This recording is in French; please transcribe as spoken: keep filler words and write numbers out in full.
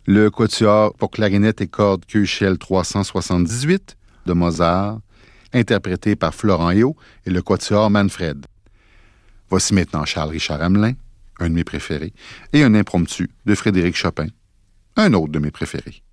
le quatuor pour clarinette et cordes Köchel trois cent soixante-dix-huit de Mozart, interprété par Florent Héault et le quatuor Manfred. Voici maintenant Charles-Richard Hamelin, un de mes préférés, et un impromptu de Frédéric Chopin, un autre de mes préférés.